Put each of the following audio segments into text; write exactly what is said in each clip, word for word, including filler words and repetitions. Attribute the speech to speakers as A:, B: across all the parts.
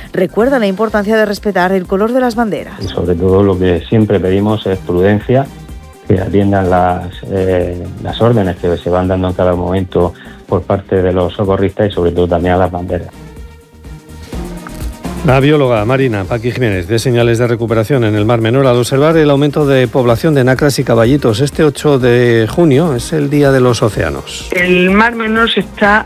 A: recuerda la importancia de respetar el color de las banderas.
B: Y sobre todo lo que siempre pedimos es prudencia, que atiendan las, eh, las órdenes que se van dando en cada momento por parte de los socorristas y sobre todo también a las banderas.
C: La bióloga marina Paqui Jiménez de señales de recuperación en el Mar Menor al observar el aumento de población de nacras y caballitos. Este ocho de junio es el Día de los Océanos.
D: El Mar Menor se está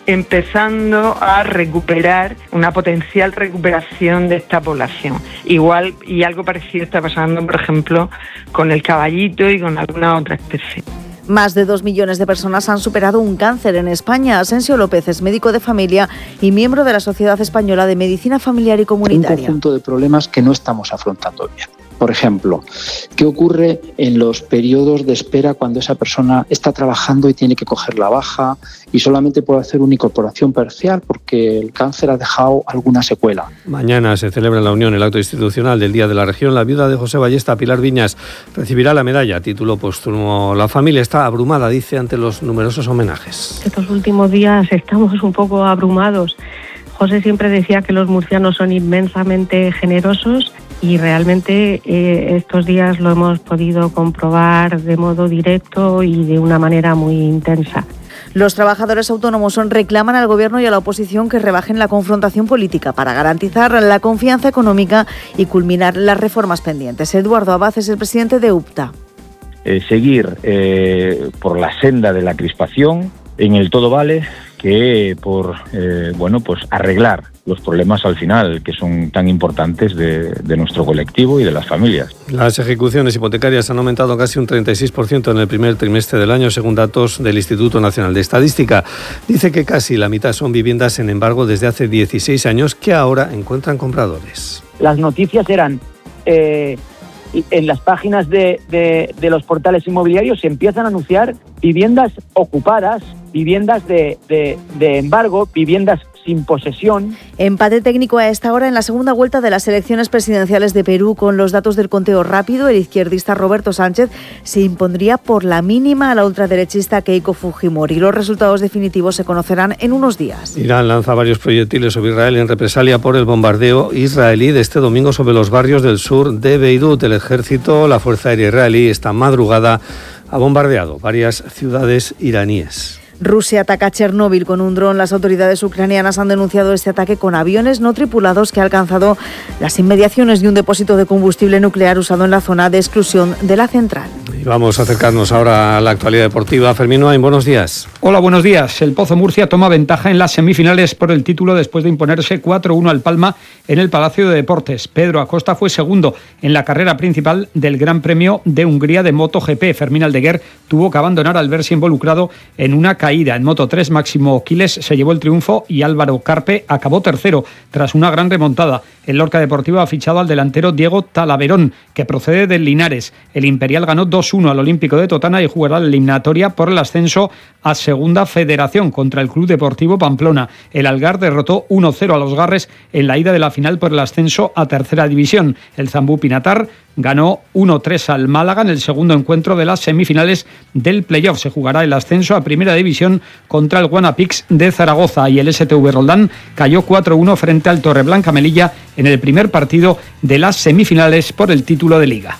D: empezando a recuperar, una potencial recuperación de esta población. Igual y algo parecido está pasando, por ejemplo, con el caballito y con alguna otra especie.
A: Más de dos millones de personas han superado un cáncer en España. Asensio López es médico de familia y miembro de la Sociedad Española de Medicina Familiar y Comunitaria.
E: Un conjunto de problemas que no estamos afrontando bien. Por ejemplo, ¿qué ocurre en los periodos de espera cuando esa persona está trabajando y tiene que coger la baja y solamente puede hacer una incorporación parcial porque el cáncer ha dejado alguna secuela?
C: Mañana se celebra en la Unión el acto institucional del Día de la Región. La viuda de José Ballesta, Pilar Viñas, recibirá la medalla a título póstumo. La familia está abrumada, dice, ante los numerosos homenajes.
F: Estos últimos días estamos un poco abrumados. José siempre decía que los murcianos son inmensamente generosos y realmente eh, estos días lo hemos podido comprobar de modo directo y de una manera muy intensa.
A: Los trabajadores autónomos reclaman al Gobierno y a la oposición que rebajen la confrontación política para garantizar la confianza económica y culminar las reformas pendientes. Eduardo Abad es el presidente de UPTA.
G: Eh, seguir eh, por la senda de la crispación en el todo vale que por eh, bueno pues arreglar los problemas al final, que son tan importantes de, de nuestro colectivo y de las familias.
C: Las ejecuciones hipotecarias han aumentado casi un treinta y seis por ciento en el primer trimestre del año, según datos del Instituto Nacional de Estadística. Dice que casi la mitad son viviendas en embargo desde hace dieciséis años que ahora encuentran compradores.
H: Las noticias eran... Eh, en las páginas de, de, de los portales inmobiliarios se empiezan a anunciar viviendas ocupadas, viviendas de, de, de embargo, viviendas sin posesión.
A: Empate técnico a esta hora en la segunda vuelta de las elecciones presidenciales de Perú. Con los datos del conteo rápido, el izquierdista Roberto Sánchez se impondría por la mínima a la ultraderechista Keiko Fujimori. Los resultados definitivos se conocerán en unos días.
C: Irán lanza varios proyectiles sobre Israel en represalia por el bombardeo israelí de este domingo sobre los barrios del sur de Beirut. El ejército, la Fuerza Aérea israelí, esta madrugada ha bombardeado varias ciudades iraníes.
A: Rusia ataca Chernóbil con un dron. Las autoridades ucranianas han denunciado este ataque con aviones no tripulados que ha alcanzado las inmediaciones de un depósito de combustible nuclear usado en la zona de exclusión de la central.
C: Y vamos a acercarnos ahora a la actualidad deportiva. Fermín Noain, buenos días.
I: Hola, buenos días. El Pozo Murcia toma ventaja en las semifinales por el título después de imponerse cuatro uno al Palma en el Palacio de Deportes. Pedro Acosta fue segundo en la carrera principal del Gran Premio de Hungría de MotoGP. Fermín Aldeguer tuvo que abandonar al verse involucrado en una caída. En Moto tres, Máximo Quiles se llevó el triunfo y Álvaro Carpe acabó tercero tras una gran remontada. El Lorca Deportivo ha fichado al delantero Diego Talaverón, que procede del Linares. El Imperial ganó dos uno al Olímpico de Totana y jugará la eliminatoria por el ascenso a Segunda Federación contra el Club Deportivo Pamplona. El Algar derrotó uno cero a los Garres en la ida de la final por el ascenso a Tercera División. El Zambú Pinatar ganó uno tres al Málaga en el segundo encuentro de las semifinales del playoff. Se jugará el ascenso a Primera División contra el Guanapix de Zaragoza y el S T V Roldán cayó cuatro uno frente al Torreblanca Melilla en el primer partido de las semifinales por el título de Liga.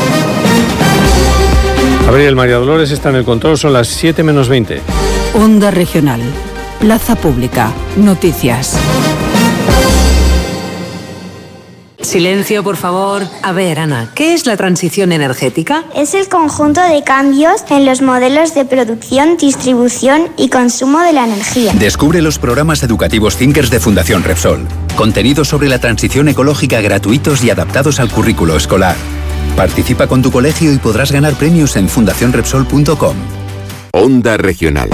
C: Gabriel María Dolores está en el control, son las siete menos veinte.
J: Onda Regional, Plaza Pública, Noticias.
K: Silencio, por favor. A ver, Ana, ¿qué es la transición energética?
L: Es el conjunto de cambios en los modelos de producción, distribución y consumo de la energía.
M: Descubre los programas educativos Thinkers de Fundación Repsol. Contenidos sobre la transición ecológica gratuitos y adaptados al currículo escolar. Participa con tu colegio y podrás ganar premios en fundación repsol punto com.
N: Onda Regional.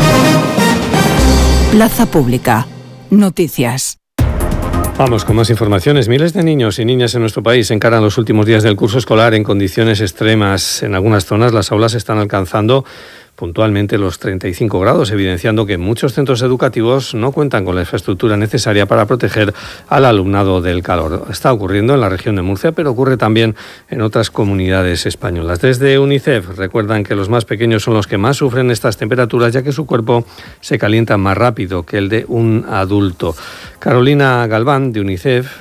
J: Plaza Pública, Noticias.
C: Vamos con más informaciones. Miles de niños y niñas en nuestro país encaran los últimos días del curso escolar en condiciones extremas. En algunas zonas las aulas están alcanzando puntualmente los treinta y cinco grados, evidenciando que muchos centros educativos no cuentan con la infraestructura necesaria para proteger al alumnado del calor. Está ocurriendo en la región de Murcia, pero ocurre también en otras comunidades españolas. Desde UNICEF recuerdan que los más pequeños son los que más sufren estas temperaturas, ya que su cuerpo se calienta más rápido que el de un adulto. Carolina Galván, de UNICEF,